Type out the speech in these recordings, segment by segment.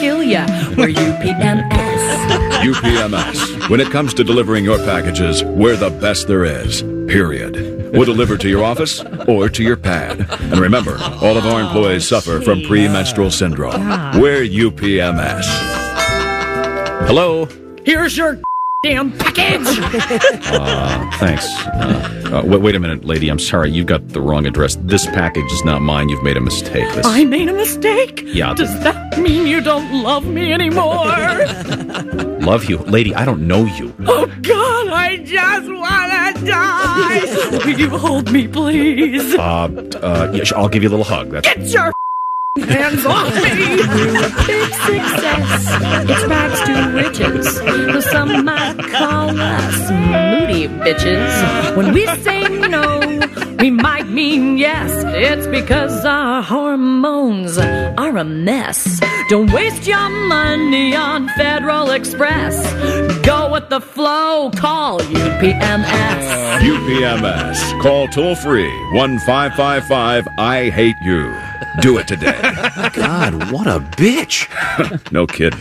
kill ya. We're UPMS. UPMS. When it comes to delivering your packages, we're the best there is. Period. We'll deliver to your office or to your pad. And remember, all of our employees suffer from premenstrual syndrome. We're UPMS. Hello? Here's your damn package. Thanks. Wait a minute, lady. I'm sorry. You got the wrong address. This package is not mine. You've made a mistake. I made a mistake? Yeah. Does that mean you don't love me anymore? Love you. Lady, I don't know you. Oh, God, I just want to die. Will you hold me, please? Yeah, I'll give you a little hug. Get your hands off me. We're a big success. It's rags to riches. Though some might call us moody bitches. When we say no, we might mean yes. It's because our hormones are a mess. Don't waste your money on Federal Express. Go with the flow. Call UPMS. UPMS. Call toll free 1-555-I-HATE-YOU. Do it today. God, what a bitch. No kid.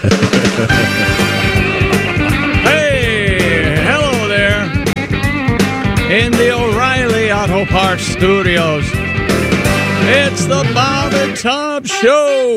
Hey, hello there. In the O'Reilly Auto Parts Studios, it's the Bob and Tom Show.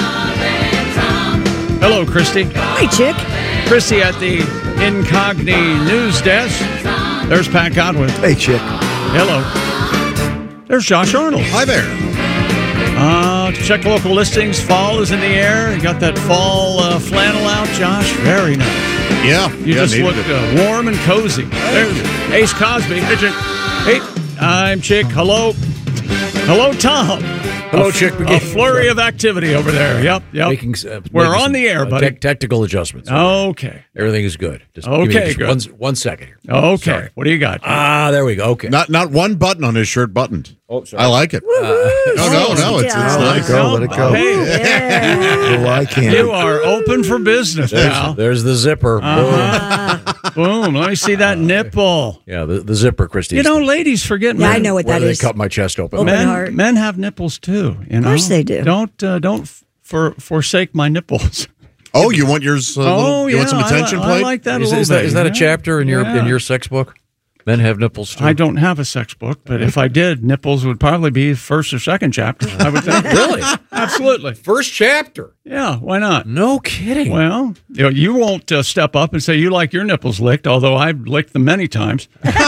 Hello, Christy. Hi, Chick. Christy at the Incogni News Desk. There's Pat Godwin. Hey, Chick. Hello. There's Josh Arnold. Hi there. To check local listings, fall is in the air. You got that fall flannel out, Josh? Very nice. Yeah. You just look warm and cozy. There's Ace Cosby. Hey, I'm Chick. Hello. Hello, Tom. Hello, Chick. A flurry of activity over there. Yep. We're on the air, buddy. Technical adjustments. Okay. Everything is good. Just okay, give me just one second here. Okay. Sorry. What do you got? There we go. Okay. Not one button on his shirt buttoned. Oh, sorry. I like it. No. It's nice. Let it go. Hey, I can't. you are open for business, pal. There's the zipper. Boom. Let me see that nipple. Yeah, the zipper, Christy. You know, ladies forget. Yeah, I know what Where that they is. cut my chest open. Men have nipples too. You know? Of course they do. Don't forsake my nipples. Oh, you want yours? You want some attention, I plate? like that. Is that a chapter in your sex book? Men have nipples too. I don't have a sex book, but if I did, nipples would probably be first or second chapter. I would think. Really? Absolutely. First chapter. Yeah. Why not? No kidding. Well, you won't step up and say you like your nipples licked, although I've licked them many times.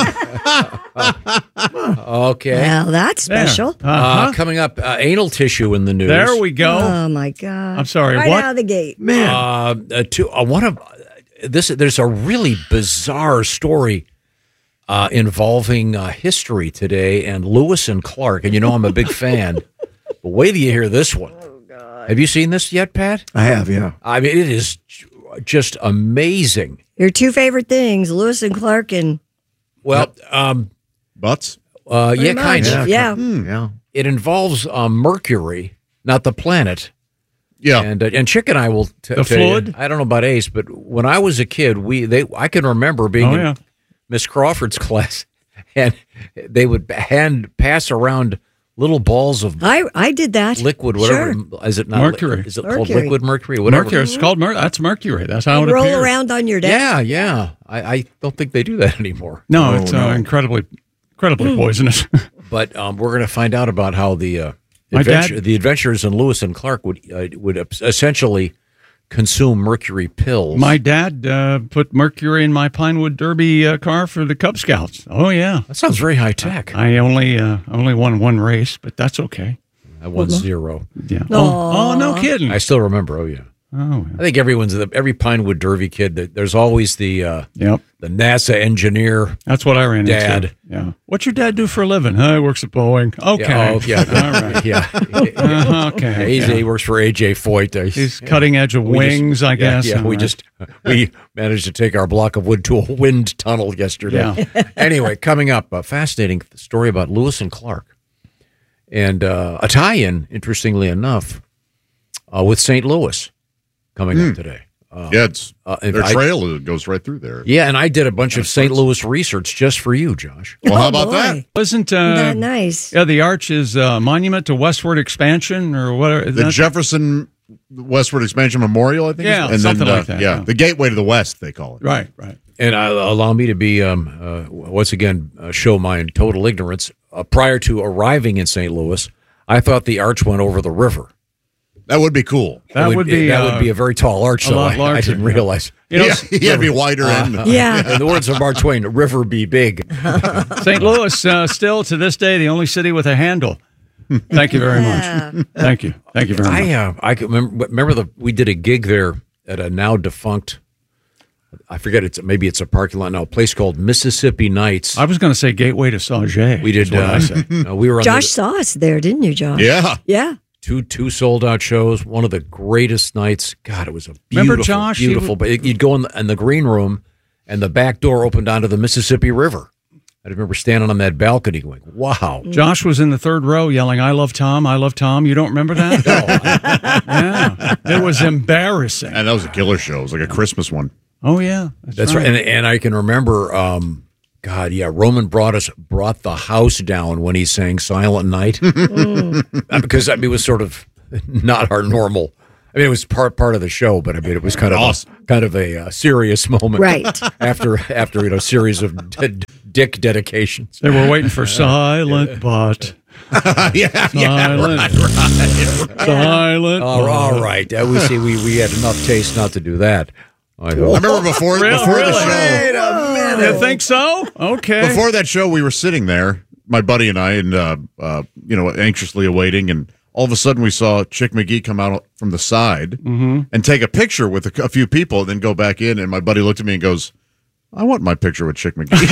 Okay. Well, that's special. Coming up, anal tissue in the news. There we go. Oh, my God. I'm sorry, right what? out of the gate. There's a really bizarre story involving history today and Lewis and Clark. And I'm a big fan. But wait till you hear this one. Oh, God. Have you seen this yet, Pat? I have, yeah. I mean, it is just amazing. Your two favorite things, Lewis and Clark and... Well, Butts? yeah, kind of. Yeah. It involves Mercury, not the planet. Yeah. And Chick and I will tell fluid? you, I don't know about Ace, but when I was a kid, I can remember being in Miss Crawford's class, and they would pass around little balls of I did that. liquid, whatever. Sure. Is it not Mercury? Is it Mercury. called liquid mercury? Whatever. Mercury. It's called Mercury. That's Mercury. That's how it Roll appears. around on your desk. Yeah. I don't think they do that anymore. No, it's incredibly poisonous. But we're going to find out about how the My dad- adventurers in Lewis and Clark would essentially consume mercury pills. My dad put mercury in my Pinewood Derby car for the Cub Scouts. Oh, yeah. That sounds very high tech. I only won one race, but that's okay. I won 0. Yeah. Oh, no kidding. I still remember. Oh yeah. Oh, I think every Pinewood Derby kid. There's always the NASA engineer. That's what I ran Dad. into. Yeah. What's your dad do for a living? He works at Boeing. Okay. Yeah. All right. Yeah. Okay. He works for AJ Foyt. He's cutting edge of wings, I guess. Yeah. We managed to take our block of wood to a wind tunnel yesterday. Yeah. Anyway, coming up, a fascinating story about Lewis and Clark, and a tie-in, interestingly enough, with St. Louis coming up today. It's their trail goes right through there. Yeah, and I did a bunch of St. Louis research just for you, Josh. Well, how about that? Isn't that nice? Yeah, the arch is a monument to westward expansion or whatever. The Jefferson Westward Expansion Memorial, I think. Yeah, and something then, like that. Yeah, the Gateway to the West, they call it. Right. And allow me to be, once again, show my total ignorance. Prior to arriving in St. Louis, I thought the arch went over the river. That would be cool. That would be a very tall arch, a though. lot larger. I didn't realize. You know, it'd be wider end. Yeah. In the words of Mark Twain, river be big. St. Louis, still to this day, the only city with a handle. Thank you very much. Thank you very much. I can remember we did a gig there at a now defunct. I forget maybe it's a parking lot now. A place called Mississippi Nights. I was going to say Gateway to Sauget. We did. We were on Josh saw us there, didn't you, Josh? Yeah. Yeah. Two sold out shows. One of the greatest nights. God, it was a beautiful, Remember Josh? beautiful. But you'd go in the green room, and the back door opened onto the Mississippi River. I remember standing on that balcony going, "Wow!" Josh was in the third row yelling, "I love Tom! I love Tom!" You don't remember that? Yeah, it was embarrassing. And that was a killer show. It was like a Christmas one. Oh yeah, That's right. And I can remember. Roman brought the house down when he sang "Silent Night" because it was sort of not our normal. I mean, it was part of the show, but I mean, it was kind of awesome. kind of a serious moment, Right. after a series of dick dedications. They were waiting for Silent But. Silent. Silent. All right. We see. We had enough taste not to do that. I I remember before the show. Wait a minute. You think so? Okay. Before that show, we were sitting there, my buddy and I, and anxiously awaiting, and all of a sudden we saw Chick McGee come out from the side and take a picture with a few people, and then go back in. And my buddy looked at me and goes, "I want my picture with Chick McGee."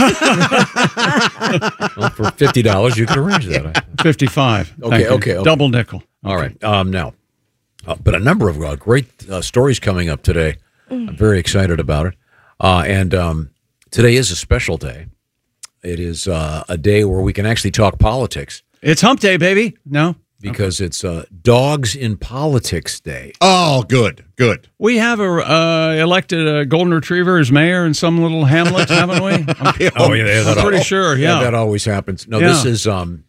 Well, for $50, you can arrange that. 55. Okay. Double nickel. All right. Now, but a number of great stories coming up today. I'm very excited about it. And today is a special day. It is a day where we can actually talk politics. It's Hump Day, baby. No? Because it's Dogs in Politics Day. Oh, good. We have elected a golden retriever as mayor in some little hamlet, haven't we? I'm pretty sure, yeah. That always happens. No, Yeah. this is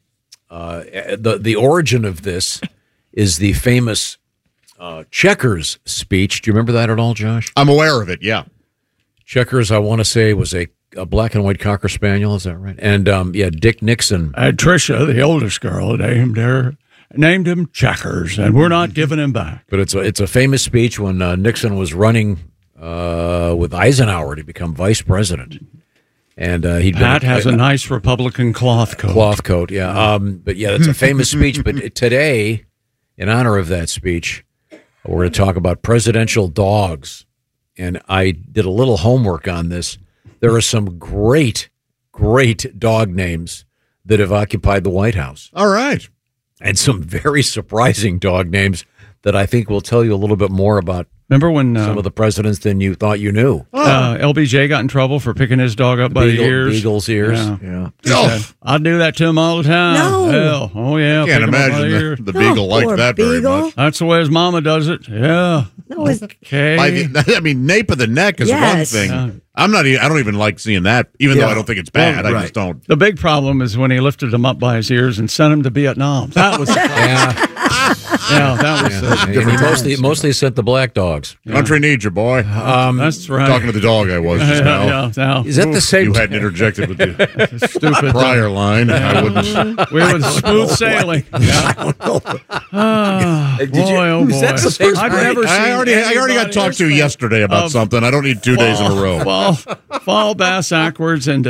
the origin of this is the famous Checkers speech. Do you remember that at all, Josh? I'm aware of it, yeah. Checkers, I want to say, was a black and white Cocker Spaniel. Is that right? And, Dick Nixon. Tricia, the oldest girl, named him Checkers, and we're not giving him back. But it's a famous speech when Nixon was running with Eisenhower to become vice president. And Pat has a nice Republican cloth coat. Cloth coat, yeah. But yeah, it's a famous speech. But today, in honor of that speech, we're going to talk about presidential dogs. And I did a little homework on this. There are some great dog names that have occupied the White House. All right. And some very surprising dog names that I think will tell you a little bit more about Remember when some of the presidents than you thought you knew. LBJ got in trouble for picking his dog up by the ears? Beagle's ears. Yeah. He said, I do that to him all the time. No. Hell, oh yeah. I can't pick him up by imagine the ears. the Beagle liked poor that very Beagle. much. That's the way his mama does it. Yeah. No, it's, Okay. I mean, nape of the neck is Yes. one thing. Yeah. I don't even like seeing that, even though I don't think it's bad. Well, I just don't. The big problem is when he lifted him up by his ears and sent him to Vietnam. That was that was And he mostly sent the black dogs. Country needs you, boy. that's right. Talking to the dog I was just now. Yeah. Is that the same? You hadn't interjected with the Stupid. prior line. I wouldn't. We were smooth sailing. Boy, oh boy. Is that the same- I've never seen I already got talked to yesterday about something. I don't need 2 days in a row. Fall bass backwards and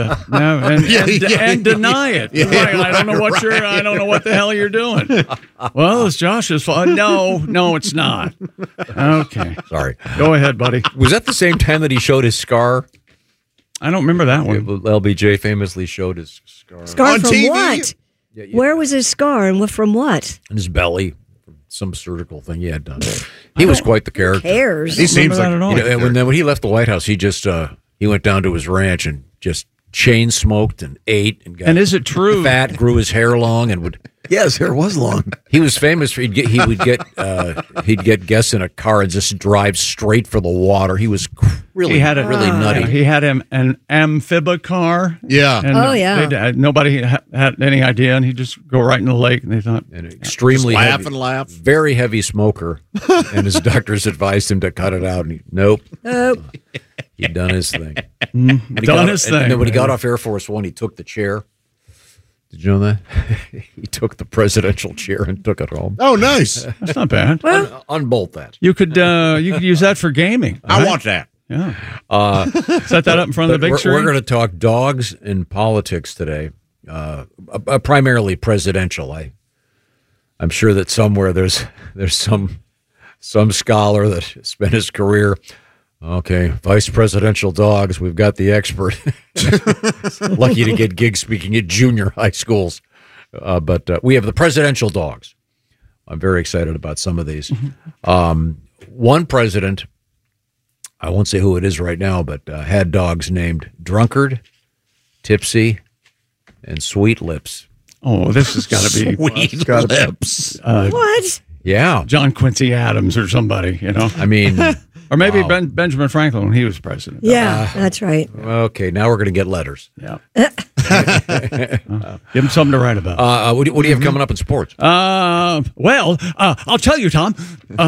deny it. Right, I don't know what the hell you're doing. Well, it's Josh's fault. No, it's not. Okay. Sorry. Go ahead, buddy. Was that the same time that he showed his scar? I don't remember that one. LBJ famously showed his scar scar On from TV? what? Where was his scar and from what? on his belly. Some surgical thing he had done. He was quite the character. Cares. He seems like that at all. You know, and when he left the White House, he just he went down to his ranch and just chain smoked and ate and got And is it true? fat, grew his hair long, and would Yes, hair was long. He was famous for he'd get guests in a car and just drive straight for the water. He was really really nutty. He had an amphibious car. Yeah. And nobody had any idea, and he'd just go right in the lake, and they thought. And extremely Just laugh heavy, and laugh. very heavy smoker, and his doctors advised him to cut it out. And nope. He'd done his thing. And then when he got off Air Force One, he took the chair. Did you know that? He took the presidential chair and took it home. Oh, nice. That's not bad. Unbolt that. You could use that for gaming. I want that. Yeah. Set that up in front of the big screen. We're going to talk dogs in politics today, primarily presidential. I'm sure that somewhere there's some scholar that spent his career. Okay, vice presidential dogs. We've got the expert. Lucky to get gigs speaking at junior high schools. But we have the presidential dogs. I'm very excited about some of these. One president, I won't say who it is right now, but had dogs named Drunkard, Tipsy, and Sweet Lips. Oh, this has got to be Sweet Lips. What? Yeah. John Quincy Adams or somebody, I mean... Or maybe Benjamin Franklin when he was president. Yeah, that's right. Okay, now we're going to get letters. Yeah. Give him something to write about. What do you have coming up in sports? I'll tell you, Tom.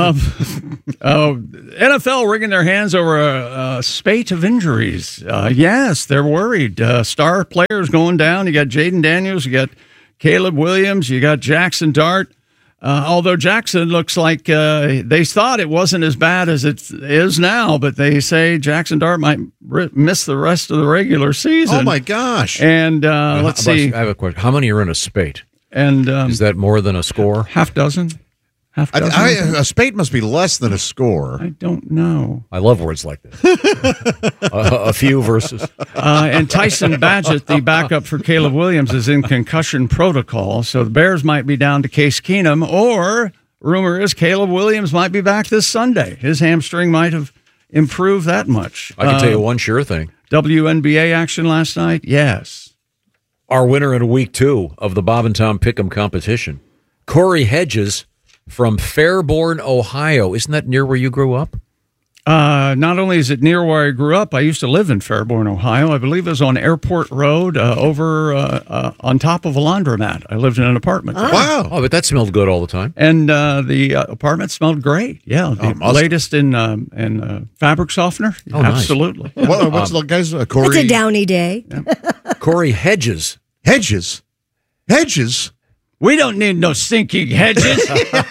NFL wringing their hands over a spate of injuries. Yes, they're worried. Star players going down. You got Jaden Daniels. You got Caleb Williams. You got Jackson Dart. Although Jackson looks like they thought it wasn't as bad as it is now, but they say Jackson Dart might miss the rest of the regular season. Oh, my gosh. And let's see. I have a question. How many are in a spate? And is that more than a score? Half dozen? A spate must be less than a score. I don't know. I love words like this. A few versus. And Tyson Badgett, the backup for Caleb Williams, is in concussion protocol. So the Bears might be down to Case Keenum, or rumor is Caleb Williams might be back this Sunday. His hamstring might have improved that much. I can tell you one sure thing. WNBA action last night? Yes. Our winner in week 2 of the Bob and Tom Pick'em competition, Corey Hedges from Fairborn, Ohio. Isn't that near where you grew up? Not only is it near where I grew up, I used to live in Fairborn, Ohio. I believe it was on Airport Road over on top of a laundromat. I lived in an apartment. Wow. Oh, but that smelled good all the time. And the apartment smelled great. Yeah, the latest in fabric softener. Oh, nice. Absolutely. What's the guy's Corey? It's a downy day. Corey Hedges. Hedges. We don't need no sinking hedges.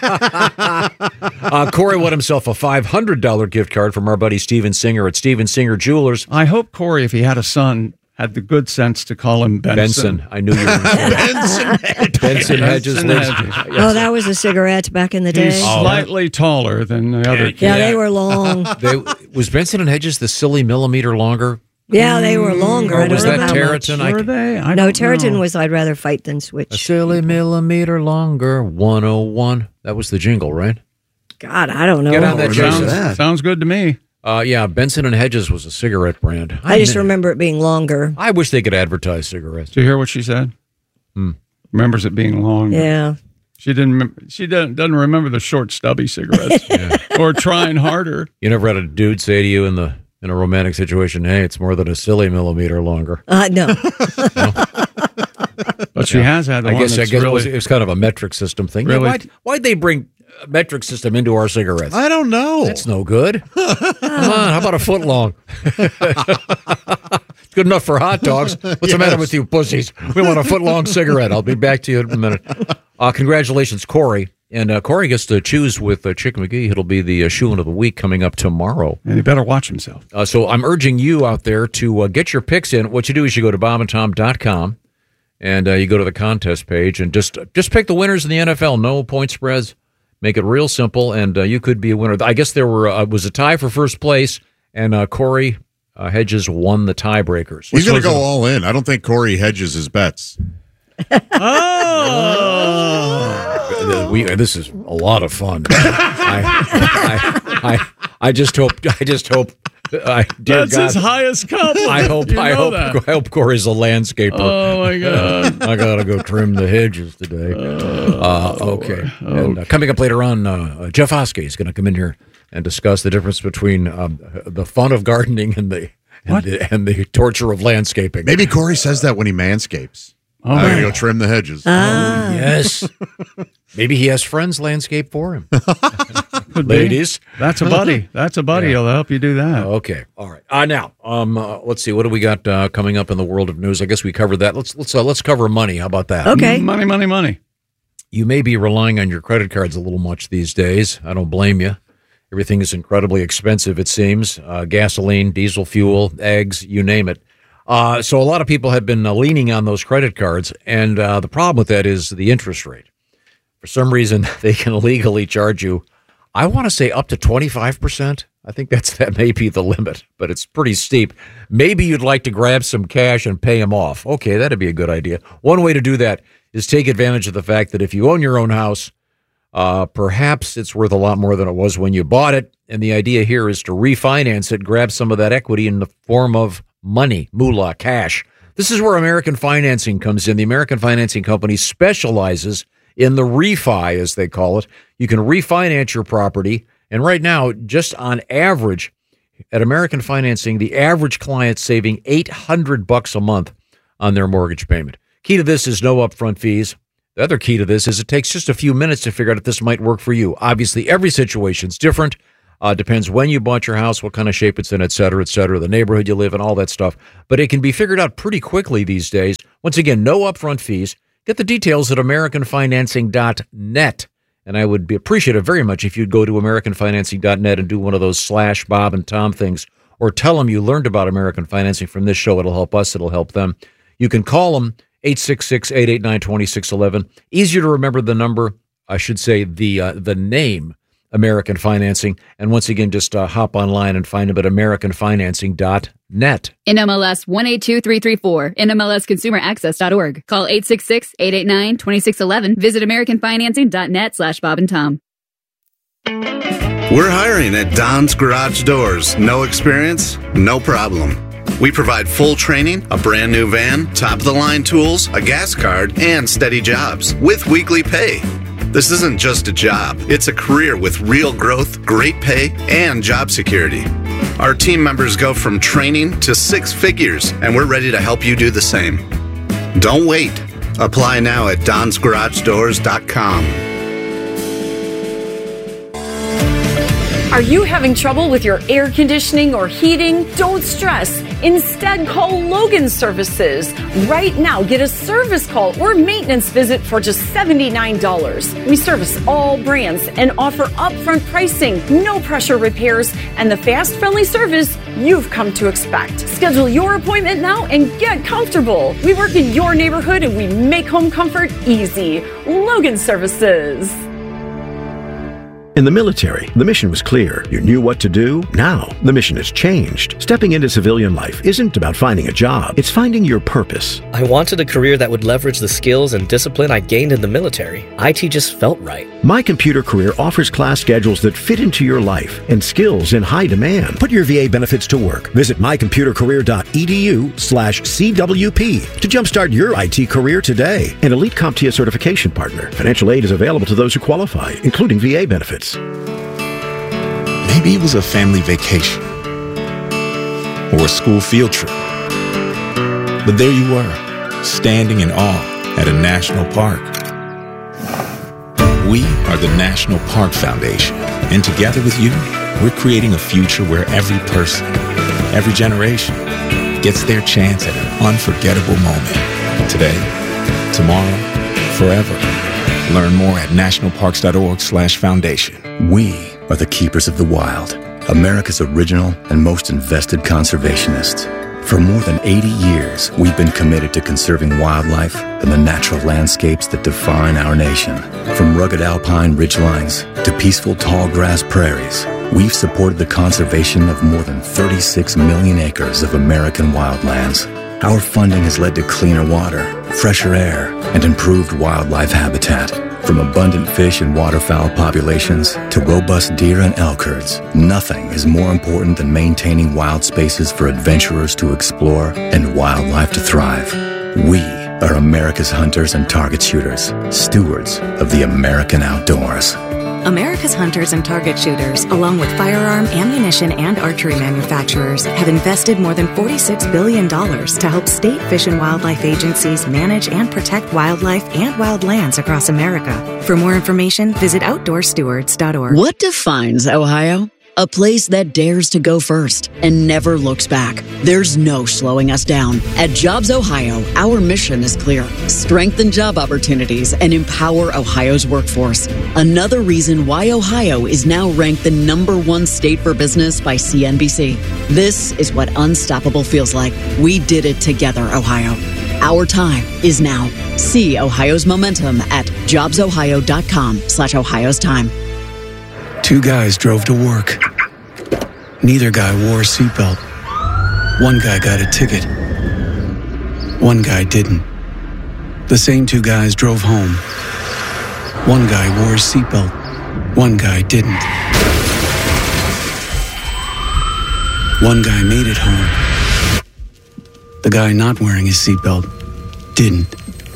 Corey won himself a $500 gift card from our buddy Steven Singer at Steven Singer Jewelers. I hope Corey, if he had a son, had the good sense to call him Benson. I knew you were Benson Hedges. Oh, that was a cigarette back in the day. He's slightly taller than the other kid. Yeah, they were long. Was Benson and Hedges the silly millimeter longer? Yeah, they were longer. Or I don't was know that how Territon? much. Were they? No, Territon was I'd rather fight than switch. A silly millimeter longer, 101. That was the jingle, right? God, I don't know. Get on that, Jason. Sounds good to me. Yeah, Benson and Hedges was a cigarette brand. I just remember it being longer. I wish they could advertise cigarettes. Did you hear what she said? Remembers it being long. Yeah. She doesn't remember the short, stubby cigarettes or trying harder. You never had a dude say to you in a romantic situation, hey, it's more than a silly millimeter longer. No. But she has had the one that's really... It was kind of a metric system thing. Really? Yeah, why'd they bring a metric system into our cigarettes? I don't know. That's no good. Come on, how about a foot long? Good enough for hot dogs. What's the matter with you pussies? We want a foot long cigarette. I'll be back to you in a minute. Congratulations, Corey. And Corey gets to choose with Chick McGee. It'll be the Shoein of the Week coming up tomorrow. And he better watch himself. So I'm urging you out there to get your picks in. What you do is you go to bobandtom.com and you go to the contest page and just pick the winners in the NFL. No point spreads. Make it real simple, and you could be a winner. I guess there was a tie for first place, and Corey Hedges won the tiebreakers. He's going to go all in. I don't think Corey hedges his bets. This is a lot of fun. I just hope Dear That's God, his highest compliment. I hope Corey's a landscaper. Oh my God! I gotta go trim the hedges today. Okay. And, coming up later on, Jeff Oskey is going to come in here and discuss the difference between the fun of gardening and the torture of landscaping. Maybe Corey says that when he manscapes. I'm going to go trim the hedges. Yes. Maybe he has friends landscape for him. Ladies. That's a buddy. That's a buddy. He'll help you do that. Okay. All right. Now, let's see. What do we got coming up in the world of news? I guess we covered that. Let's cover money. How about that? Okay. Money. You may be relying on your credit cards a little much these days. I don't blame you. Everything is incredibly expensive, it seems. Gasoline, diesel fuel, eggs, you name it. So a lot of people have been leaning on those credit cards, and the problem with that is the interest rate. For some reason, they can legally charge you, I want to say up to 25%. I think that may be the limit, but it's pretty steep. Maybe you'd like to grab some cash and pay them off. Okay, that'd be a good idea. One way to do that is take advantage of the fact that if you own your own house, perhaps it's worth a lot more than it was when you bought it. And the idea here is to refinance it, grab some of that equity in the form of money, moolah, cash. This is where American Financing comes in. The American Financing Company specializes in the refi, as they call it. You can refinance your property. And right now, just on average, at American Financing, the average client's saving $800 a month on their mortgage payment. Key to this is no upfront fees. The other key to this is it takes just a few minutes to figure out if this might work for you. Obviously, every situation's different. Depends when you bought your house, what kind of shape it's in, et cetera, the neighborhood you live in, all that stuff. But it can be figured out pretty quickly these days. Once again, no upfront fees. Get the details at AmericanFinancing.net. And I would be appreciative very much if you'd go to AmericanFinancing.net and do one of those /Bob and Tom things, or tell them you learned about American Financing from this show. It'll help us. It'll help them. You can call them 866-889-2611. Easier to remember the number, I should say the name, American Financing. And once again, just hop online and find them at AmericanFinancing.net. NMLS 182334, NMLSConsumerAccess.org. Call 866-889-2611. Visit AmericanFinancing.net/Bob and Tom. We're hiring at Don's Garage Doors. No experience? No problem. We provide full training, a brand new van, top-of-the-line tools, a gas card, and steady jobs with weekly pay. This isn't just a job. It's a career with real growth, great pay, and job security. Our team members go from training to 6 figures, and we're ready to help you do the same. Don't wait. Apply now at donsgaragedoors.com. Are you having trouble with your air conditioning or heating? Don't stress. Instead, call Logan Services. Right now, get a service call or maintenance visit for just $79. We service all brands and offer upfront pricing, no pressure repairs, and the fast, friendly service you've come to expect. Schedule your appointment now and get comfortable. We work in your neighborhood and we make home comfort easy. Logan Services. In the military, the mission was clear. You knew what to do. Now, the mission has changed. Stepping into civilian life isn't about finding a job. It's finding your purpose. I wanted a career that would leverage the skills and discipline I gained in the military. IT just felt right. My Computer Career offers class schedules that fit into your life and skills in high demand. Put your VA benefits to work. Visit mycomputercareer.edu/CWP to jumpstart your IT career today. An elite CompTIA certification partner. Financial aid is available to those who qualify, including VA benefits. Maybe it was a family vacation or a school field trip. But there you were, standing in awe at a national park. We are the National Park Foundation, and together with you, we're creating a future where every person, every generation, gets their chance at an unforgettable moment. Today, tomorrow, forever. Learn more at nationalparks.org/foundation. We are the keepers of the wild, America's original and most invested conservationists. For more than 80 years, we've been committed to conserving wildlife and the natural landscapes that define our nation. From rugged alpine ridgelines to peaceful tall grass prairies, we've supported the conservation of more than 36 million acres of American wildlands. Our funding has led to cleaner water, fresher air, and improved wildlife habitat. From abundant fish and waterfowl populations to robust deer and elk herds, nothing is more important than maintaining wild spaces for adventurers to explore and wildlife to thrive. We are America's hunters and target shooters, stewards of the American outdoors. America's hunters and target shooters, along with firearm, ammunition, and archery manufacturers, have invested more than $46 billion to help state fish and wildlife agencies manage and protect wildlife and wildlands across America. For more information, visit OutdoorStewards.org. What defines Ohio? A place that dares to go first and never looks back. There's no slowing us down. At Jobs Ohio, our mission is clear. Strengthen job opportunities and empower Ohio's workforce. Another reason why Ohio is now ranked the #1 state for business by CNBC. This is what unstoppable feels like. We did it together, Ohio. Our time is now. See Ohio's momentum at jobsohio.com/Ohio's time. Two guys drove to work. Neither guy wore a seatbelt. One guy got a ticket. One guy didn't. The same two guys drove home. One guy wore a seatbelt. One guy didn't. One guy made it home. The guy not wearing his seatbelt didn't.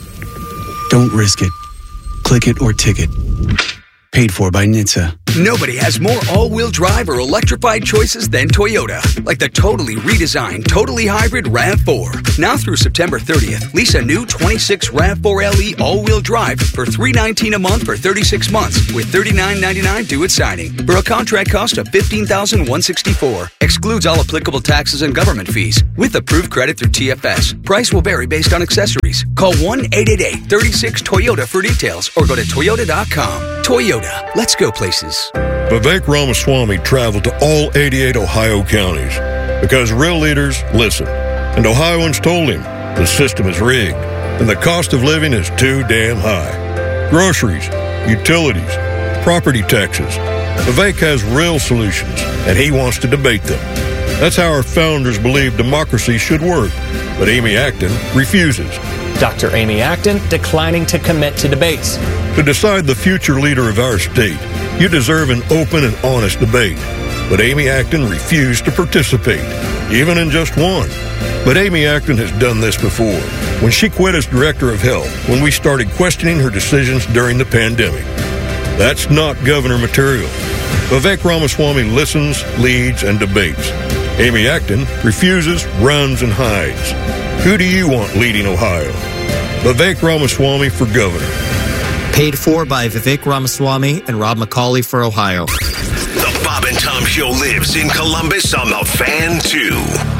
Don't risk it. Click it or ticket. Paid for by NHTSA. Nobody has more all-wheel drive or electrified choices than Toyota. Like the totally redesigned, totally hybrid RAV4. Now through September 30th, lease a new 26 RAV4 LE all-wheel drive for $319 a month for 36 months with $39.99 due at signing. For a contract cost of $15,164. Excludes all applicable taxes and government fees. With approved credit through TFS. Price will vary based on accessories. Call 1-888-36-TOYOTA for details or go to toyota.com. Toyota. Let's go places. Vivek Ramaswamy traveled to all 88 Ohio counties because real leaders listen. And Ohioans told him the system is rigged and the cost of living is too damn high. Groceries, utilities, property taxes. Vivek has real solutions and he wants to debate them. That's how our founders believed democracy should work. But Amy Acton refuses. Dr. Amy Acton declining to commit to debates. To decide the future leader of our state, you deserve an open and honest debate. But Amy Acton refused to participate, even in just one. But Amy Acton has done this before, when she quit as director of health, when we started questioning her decisions during the pandemic. That's not governor material. Vivek Ramaswamy listens, leads, and debates. Amy Acton refuses, runs, and hides. Who do you want leading Ohio? Vivek Ramaswamy for governor. Paid for by Vivek Ramaswamy and Rob McCauley for Ohio. The Bob and Tom Show lives in Columbus on the Fan, too.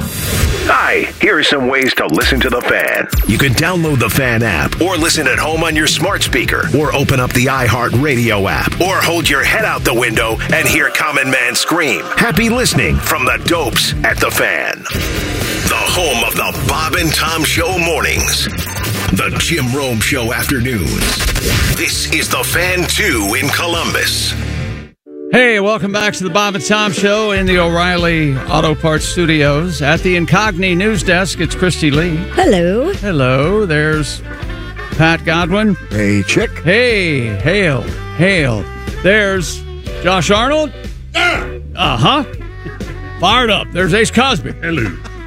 Hi, here are some ways to listen to the Fan. You can download the Fan app, or listen at home on your smart speaker, or open up the iHeartRadio app, or hold your head out the window and hear Common Man scream. Happy listening from the Dopes at the Fan. The home of the Bob and Tom Show mornings. The Jim Rome Show afternoons. This is the Fan 2 in Columbus. Hey, welcome back to the Bob and Tom Show in the O'Reilly Auto Parts Studios. At the Incogni News Desk, it's Christy Lee. Hello. Hello. There's Pat Godwin. Hey, Chick. Hey, hail, hail. There's Josh Arnold. Uh-huh. Fired up. There's Ace Cosby. Hello.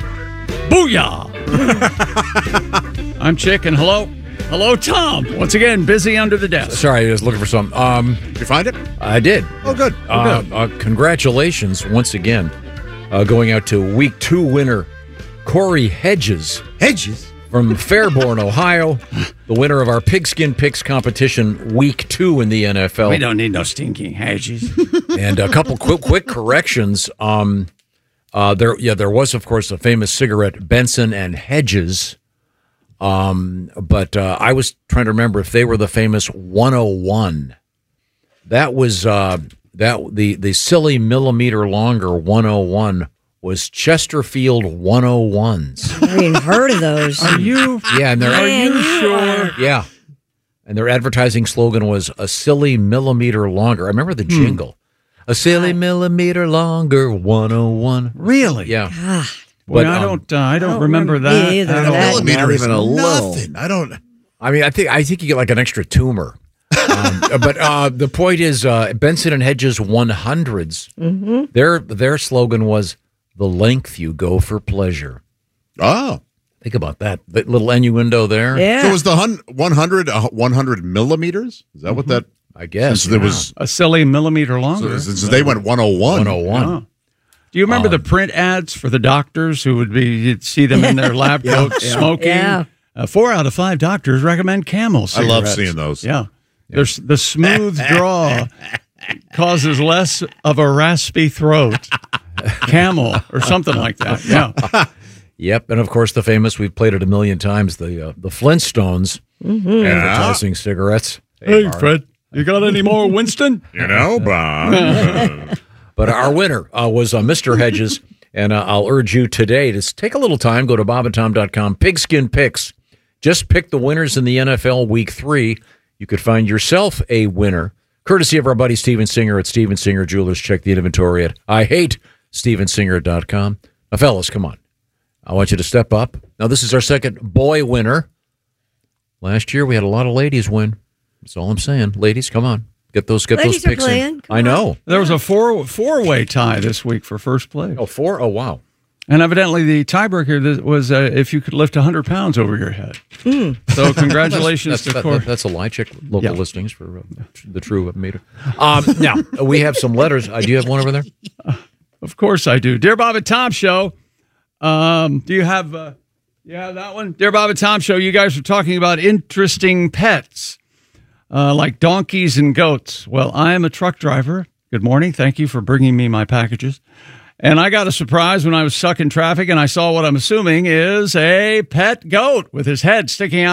Booyah. I'm Chick, and hello. Hello, Tom. Once again, busy under the desk. Sorry, I was looking for something. Did you find it? I did. Oh, good. Congratulations once again, going out to Week 2 winner Corey Hedges. Hedges? From Fairborn, Ohio, the winner of our Pigskin Picks competition, Week 2 in the NFL. We don't need no stinking Hedges. And a couple quick corrections. There was, of course, the famous cigarette Benson and Hedges. But I was trying to remember if they were the famous 101. That was the silly millimeter longer 101 was Chesterfield 101s. I haven't heard of those. Are you? Yeah, and are you sure? Yeah, and their advertising slogan was "A silly millimeter longer." I remember the jingle. A silly millimeter longer 101. Really? Yeah. God. But I don't remember that. Me either. Millimeter even a little. Nothing. I don't. I mean, I think you get like an extra tumor. But the point is, Benson and Hedges 100s. Mm-hmm. Their slogan was "The length you go for pleasure." Oh, think about that. That little innuendo there. Yeah. So was the 100 millimeters? Is that what that? I guess Since there was a silly millimeter longer. Since they went 101. 101. Oh. Do you remember the print ads for the doctors who would be? You'd see them in their lab coats smoking. Yeah. 4 out of 5 doctors recommend Camel cigarettes. I love seeing those. Yeah. There's the smooth draw causes less of a raspy throat. Camel or something like that. Yeah. Yep, and of course the famous, we've played it a million times, the Flintstones advertising cigarettes. Hey, Fred, you got any more Winston? Bob. But our winner was Mr. Hedges, and I'll urge you today to take a little time, go to bobandtom.com, Pigskin Picks. Just pick the winners in the NFL Week 3. You could find yourself a winner, courtesy of our buddy Steven Singer at Steven Singer Jewelers. Check the inventory at IHateStevenSinger.com. Now, fellas, come on. I want you to step up. Now, this is our second boy winner. Last year, we had a lot of ladies win. That's all I'm saying. Ladies, come on. Get those Ladies are picks playing. in. I know. There was a four-way tie this week for first place. Oh, 4? Oh, wow. And evidently the tiebreaker was if you could lift 100 pounds over your head. So congratulations to Corey. That's a lie. Check local listings for the true meter. Now, we have some letters. Do you have one over there? Of course I do. Dear Bob and Tom Show. Do you have that one? Dear Bob and Tom Show, you guys were talking about interesting pets like donkeys and goats. Well, I am a truck driver. Good morning. Thank you for bringing me my packages. And I got a surprise when I was stuck in traffic and I saw what I'm assuming is a pet goat with his head sticking out